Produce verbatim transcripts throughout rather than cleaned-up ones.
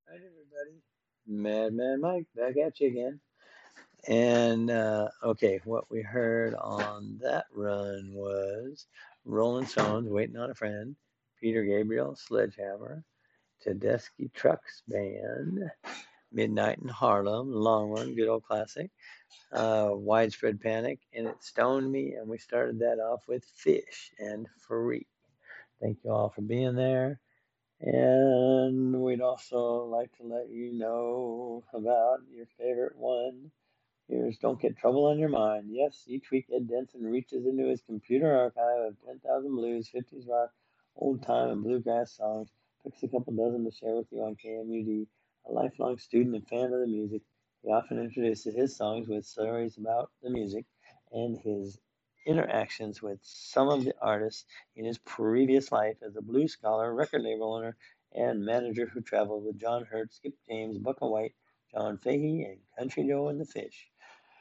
Right, everybody. Madman Mike back at you again. And uh, okay, what we heard on that run was Rolling Stones, Waiting on a Friend, Peter Gabriel, Sledgehammer, Tedeschi Trucks Band, Midnight in Harlem, Long Run, good old classic, uh, Widespread Panic, and It Stoned Me, and we started that off with Fish and Free. Thank you all for being there. And we'd also like to let you know about your favorite one. Here's Don't Get Trouble on Your Mind. Yes, each week Ed Denson reaches into his computer archive of ten thousand blues, fifties rock, old time, and bluegrass songs, picks a couple dozen to share with you on K M U D. A lifelong student and fan of the music, he often introduces his songs with stories about the music and his interactions with some of the artists in his previous life as a blues scholar, record label owner, and manager who traveled with John Hurt, Skip James, Bucka White, John Fahey, and Country Joe and the Fish.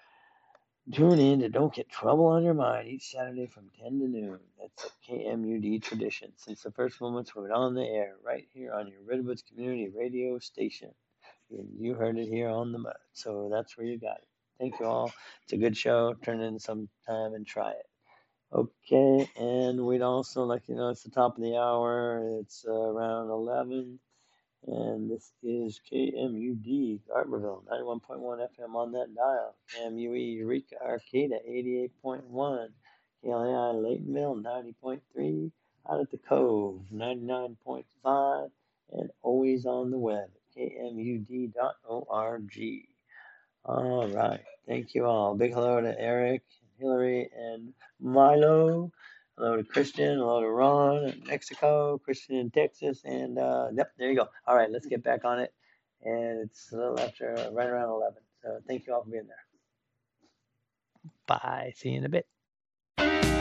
Tune in to Don't Get Trouble on Your Mind each Saturday from ten to noon. That's a K M U D tradition since the first moments we were on the air, right here on your Redwoods Community Radio station. And you heard it here on the mud. So that's where you got it. Thank you all. It's a good show. Turn in some time and try it. Okay, and we'd also like you know it's the top of the hour. It's uh, around eleven. And this is K M U D, Garberville, ninety-one point one F M on that dial. K M U E, Eureka, Arcata, eighty-eight point one. K L A I, Laytonville, ninety point three. Out at the Cove, ninety-nine point five. And always on the web at k m u d dot org. All right. Thank you all. Big hello to Eric, Hillary, and Milo. Hello to Christian. Hello to Ron in Mexico. Christian in Texas. And uh, yep, there you go. All right, let's get back on it. And it's a little after, right around eleven. So thank you all for being there. Bye. See you in a bit.